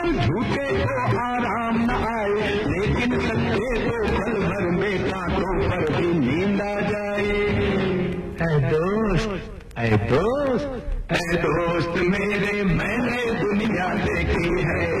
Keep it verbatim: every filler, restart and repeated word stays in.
झूठे को आराम न आए, लेकिन सच्चे को पल भर में कांटों पर भी नींद आ जाए। ऐ दोस्त, ऐ दोस्त, ऐ दोस्त मेरे